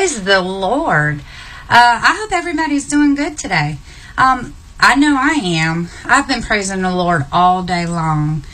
Praise the Lord. I hope everybody's doing good today. I know I am. I've been praising the Lord all day long.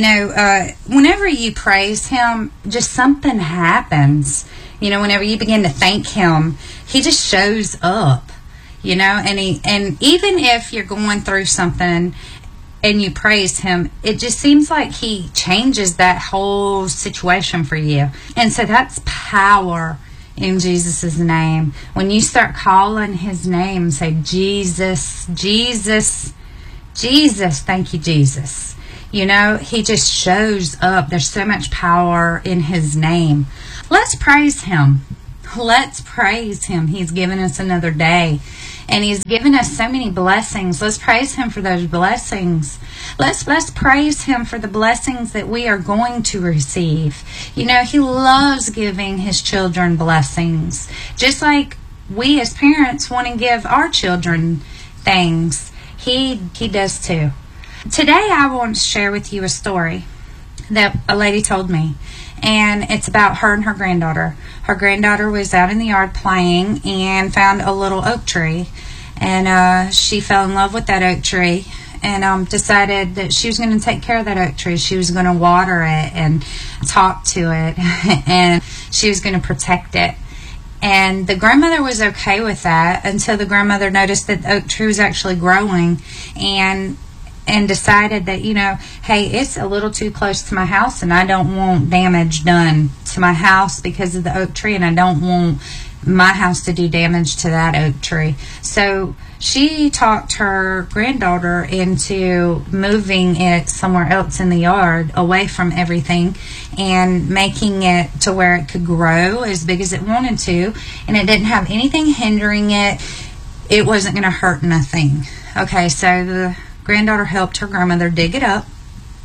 Whenever you praise Him, just something happens. Whenever you begin to thank Him, He just shows up. And even if you're going through something and you praise Him, it just seems like He changes that whole situation for you. And so that's power in Jesus' name. When you start calling His name, say, Jesus, Jesus, Jesus, thank you, Jesus. He just shows up. There's so much power in His name. Let's praise Him. Let's praise Him. He's given us another day. And He's given us so many blessings. Let's praise Him for those blessings. Let's praise Him for the blessings that we are going to receive. He loves giving His children blessings. Just like we as parents want to give our children things, He does too. Today I want to share with you a story that a lady told me. And it's about her and her granddaughter. Her granddaughter was out in the yard playing and found a little oak tree. And she fell in love with that oak tree and decided that she was going to take care of that oak tree. She was going to water it and talk to it. And she was going to protect it. And the grandmother was okay with that until the grandmother noticed that the oak tree was actually growing and decided that, hey, it's a little too close to my house and I don't want damage done to my house because of the oak tree, and I don't want my house to do damage to that oak tree. So she talked her granddaughter into moving it somewhere else in the yard away from everything and making it to where it could grow as big as it wanted to, and it didn't have anything hindering it. It wasn't going to hurt nothing. Okay, so the granddaughter helped her grandmother dig it up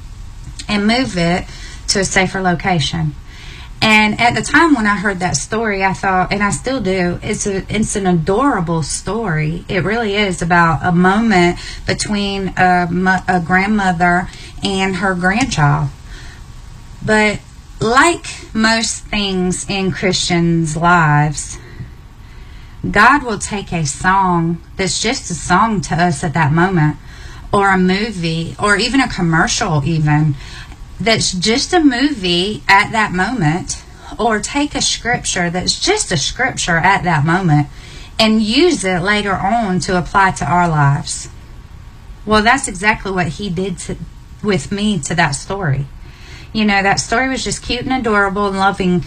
and move it to a safer location. And at the time when I heard that story, I thought, and I still do, it's an adorable story. It really is about a moment between a grandmother and her grandchild. But like most things in Christians' lives, God will take a song that's just a song to us at that moment, or a movie, or even a commercial even, that's just a movie at that moment, or take a scripture that's just a scripture at that moment and use it later on to apply to our lives. Well, that's exactly what He did with me to that story. That story was just cute and adorable and loving,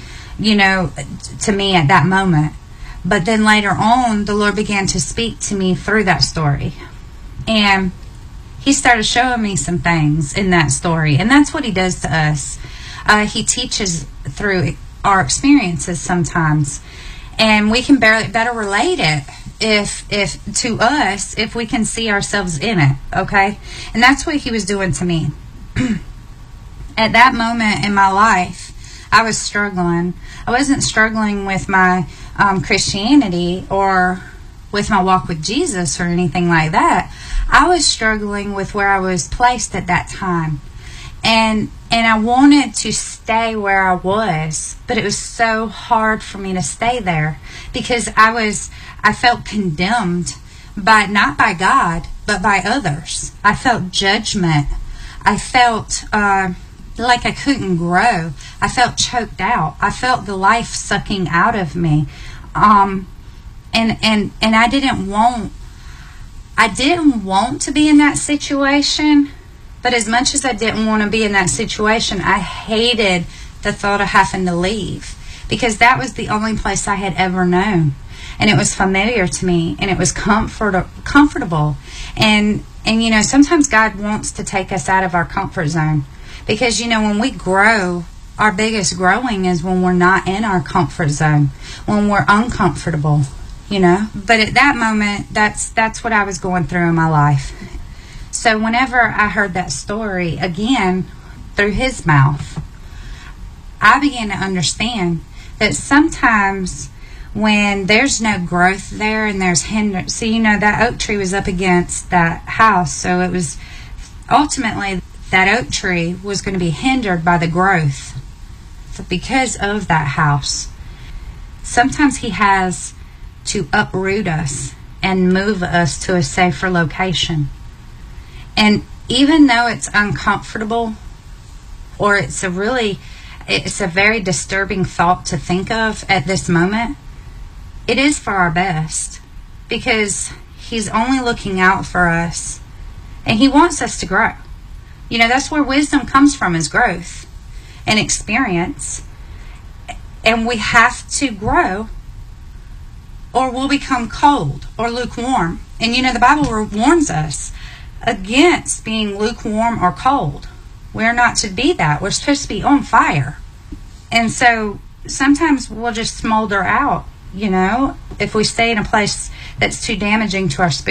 to me at that moment. But then later on, the Lord began to speak to me through that story. And He started showing me some things in that story. And that's what He does to us. He teaches through our experiences sometimes. And we can better relate it if we can see ourselves in it. Okay? And that's what He was doing to me. At that moment in my life, I was struggling. I wasn't struggling with my Christianity or with my walk with Jesus or anything like that. I was struggling with where I was placed at that time. And I wanted to stay where I was, but it was so hard for me to stay there because I felt condemned not by God, but by others. I felt judgment. I felt like I couldn't grow. I felt choked out. I felt the life sucking out of me. And I didn't want to be in that situation, but as much as I didn't want to be in that situation, I hated the thought of having to leave because that was the only place I had ever known, and it was familiar to me, and it was comfortable. And sometimes God wants to take us out of our comfort zone because when we grow, our biggest growing is when we're not in our comfort zone, when we're uncomfortable. But at that moment, that's what I was going through in my life. So whenever I heard that story again through His mouth, I began to understand that sometimes when there's no growth there and there's hindrance, that oak tree was up against that house, so it was ultimately that oak tree was going to be hindered by the growth because of that house. sometimes He has to uproot us and move us to a safer location. And even though it's uncomfortable, or it's a very disturbing thought to think of at this moment, it is for our best, because He's only looking out for us, and He wants us to grow. You know, that's where wisdom comes from, is growth and experience. And we have to grow, or we'll become cold or lukewarm. And you know, the Bible warns us against being lukewarm or cold. We're not to be that. We're supposed to be on fire. And so sometimes we'll just smolder out, you know, if we stay in a place that's too damaging to our spirit.